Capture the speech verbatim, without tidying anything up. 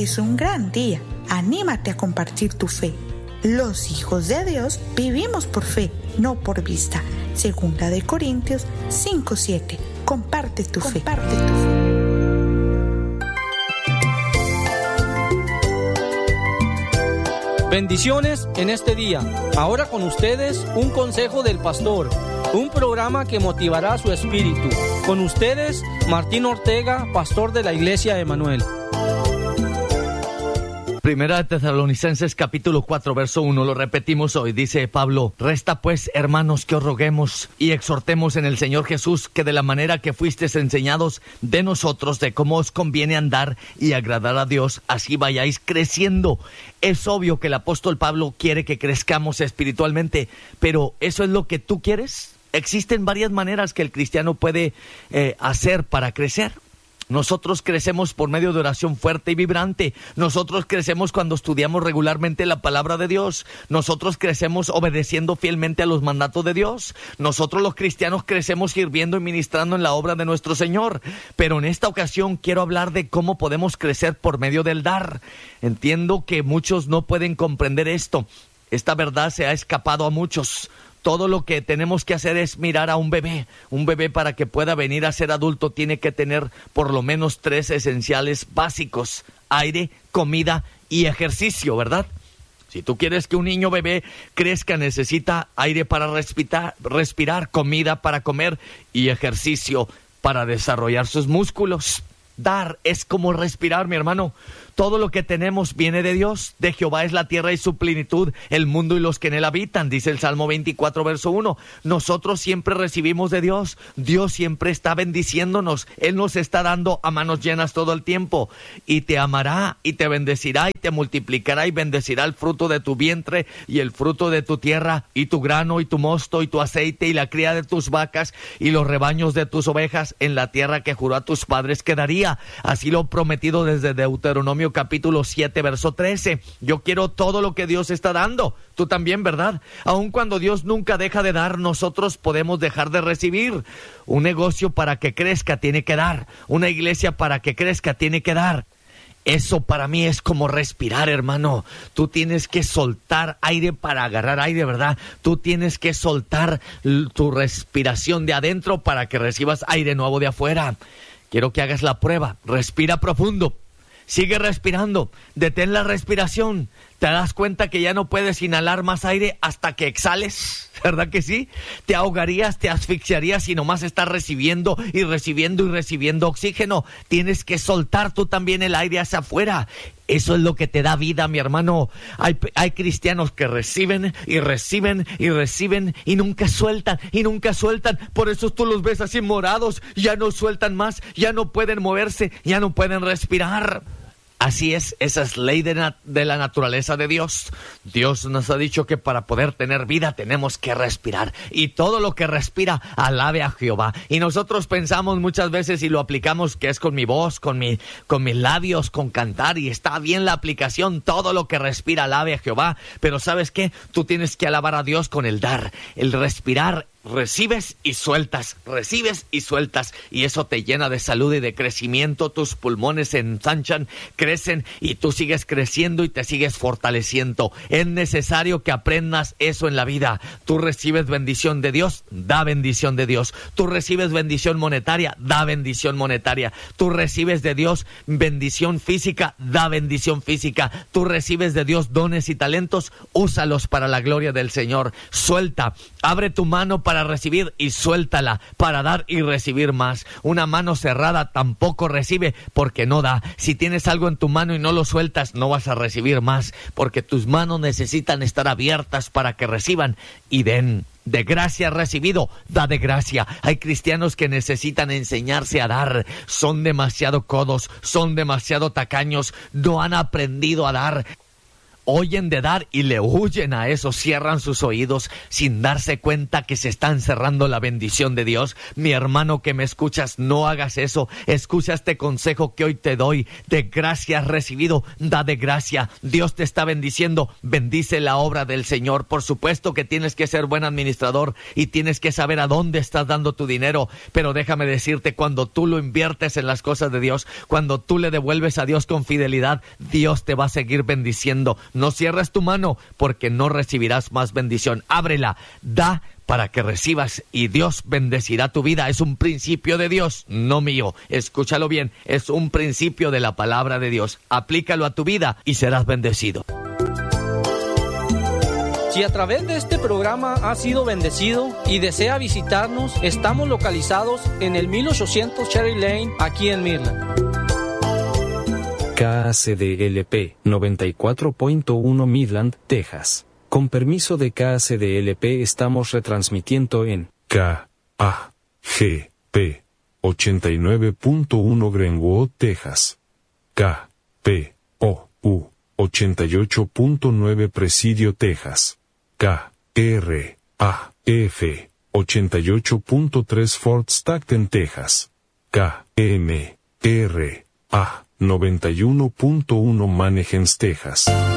es un gran día. Anímate a compartir tu fe. Los hijos de Dios vivimos por fe, no por vista. Segunda de Corintios cinco siete. Comparte tu fe. Comparte tu fe. Bendiciones en este día. Ahora con ustedes un consejo del pastor, un programa que motivará su espíritu. Con ustedes, Martín Ortega, pastor de la Iglesia Emanuel. Primera de Tesalonicenses capítulo cuatro verso uno, lo repetimos hoy, dice Pablo: resta pues, hermanos, que os roguemos y exhortemos en el Señor Jesús, que de la manera que fuisteis enseñados de nosotros, de cómo os conviene andar y agradar a Dios, así vayáis creciendo. Es obvio que el apóstol Pablo quiere que crezcamos espiritualmente, pero ¿eso es lo que tú quieres? Existen varias maneras que el cristiano puede eh, hacer para crecer. Nosotros crecemos por medio de oración fuerte y vibrante. Nosotros crecemos cuando estudiamos regularmente la palabra de Dios. Nosotros crecemos obedeciendo fielmente a los mandatos de Dios. Nosotros los cristianos crecemos sirviendo y ministrando en la obra de nuestro Señor. Pero en esta ocasión quiero hablar de cómo podemos crecer por medio del dar. Entiendo que muchos no pueden comprender esto. Esta verdad se ha escapado a muchos. Todo lo que tenemos que hacer es mirar a un bebé. Un bebé, para que pueda venir a ser adulto, tiene que tener por lo menos tres esenciales básicos: aire, comida y ejercicio, ¿verdad? Si tú quieres que un niño bebé crezca, necesita aire para respirar, respirar, comida para comer y ejercicio para desarrollar sus músculos. Dar es como respirar, mi hermano. Todo lo que tenemos viene de Dios. De Jehová es la tierra y su plenitud, el mundo y los que en él habitan, dice el Salmo veinticuatro, verso uno. Nosotros siempre recibimos de Dios. Dios siempre está bendiciéndonos. Él nos está dando a manos llenas todo el tiempo. Y te amará y te bendecirá y te multiplicará y bendecirá el fruto de tu vientre y el fruto de tu tierra y tu grano y tu mosto y tu aceite y la cría de tus vacas y los rebaños de tus ovejas en la tierra que juró a tus padres que daría. Así lo prometido desde Deuteronomio capítulo siete, verso trece. Yo quiero todo lo que Dios está dando. Tú también, ¿verdad? Aun cuando Dios nunca deja de dar, nosotros podemos dejar de recibir. Un negocio, para que crezca, tiene que dar. Una iglesia, para que crezca, tiene que dar. Eso para mí es como respirar, hermano. Tú tienes que soltar aire para agarrar aire, ¿verdad? Tú tienes que soltar tu respiración de adentro para que recibas aire nuevo de afuera. Quiero que hagas la prueba. Respira profundo. Sigue respirando. Detén la respiración. ¿Te das cuenta que ya no puedes inhalar más aire hasta que exhales? ¿Verdad que sí? Te ahogarías, te asfixiarías si nomás estás recibiendo y recibiendo y recibiendo oxígeno. Tienes que soltar tú también el aire hacia afuera. Eso es lo que te da vida, mi hermano. Hay, hay cristianos que reciben y reciben y reciben y nunca sueltan y nunca sueltan. Por eso tú los ves así morados. Ya no sueltan más, ya no pueden moverse, ya no pueden respirar. Así es, esa es ley de, nat- de la naturaleza de Dios. Dios nos ha dicho que para poder tener vida tenemos que respirar. Y todo lo que respira, alabe a Jehová. Y nosotros pensamos muchas veces y lo aplicamos, que es con mi voz, con, mi, con mis labios, con cantar. Y está bien la aplicación, todo lo que respira, alabe a Jehová. Pero ¿sabes qué? Tú tienes que alabar a Dios con el dar, el respirar. Recibes y sueltas, recibes y sueltas, y eso te llena de salud y de crecimiento. Tus pulmones se ensanchan, crecen, y tú sigues creciendo y te sigues fortaleciendo. Es necesario que aprendas eso en la vida. Tú recibes bendición de Dios, da bendición de Dios. Tú recibes bendición monetaria, da bendición monetaria. Tú recibes de Dios bendición física, da bendición física. Tú recibes de Dios dones y talentos, úsalos para la gloria del Señor. Suelta, abre tu mano para recibir y suéltala para dar y recibir más. Una mano cerrada tampoco recibe, porque no da. Si tienes algo en tu mano y no lo sueltas, no vas a recibir más, porque tus manos necesitan estar abiertas para que reciban y den. De gracia recibido, da de gracia. Hay cristianos que necesitan enseñarse a dar. Son demasiado codos, son demasiado tacaños, no han aprendido a dar. oyen de dar y le huyen a eso, cierran sus oídos sin darse cuenta que se están cerrando la bendición de Dios. Mi hermano que me escuchas, no hagas eso. Escucha este consejo que hoy te doy. De gracia has recibido, da de gracia. Dios te está bendiciendo, bendice la obra del Señor. Por supuesto que tienes que ser buen administrador y tienes que saber a dónde estás dando tu dinero, pero déjame decirte, cuando tú lo inviertes en las cosas de Dios, cuando tú le devuelves a Dios con fidelidad, Dios te va a seguir bendiciendo. No cierres tu mano porque no recibirás más bendición. Ábrela, da para que recibas y Dios bendecirá tu vida. Es un principio de Dios, no mío. Escúchalo bien, es un principio de la palabra de Dios. Aplícalo a tu vida y serás bendecido. Si a través de este programa ha sido bendecido y desea visitarnos, estamos localizados en el mil ochocientos Cherry Lane, aquí en Midland. K A C D L P noventa y cuatro punto uno Midland, Texas. Con permiso de K A C D L P estamos retransmitiendo en K A G P ochenta y nueve punto uno Greenwood, Texas. K P O U ochenta y ocho punto nueve Presidio, Texas. K R A F ochenta y ocho punto tres Fort Stockton, Texas. K M R A noventa y uno punto uno Manheim, Texas.